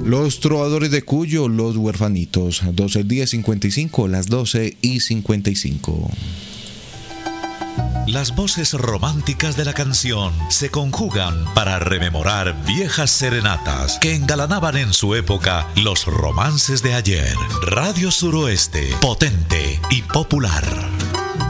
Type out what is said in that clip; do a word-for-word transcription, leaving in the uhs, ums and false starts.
Los Trovadores de Cuyo, Los Huerfanitos, doce del día cincuenta y cinco, las doce y cincuenta y cinco. Las voces románticas de la canción se conjugan para rememorar viejas serenatas que engalanaban en su época los romances de ayer. Radio Suroeste, potente y popular.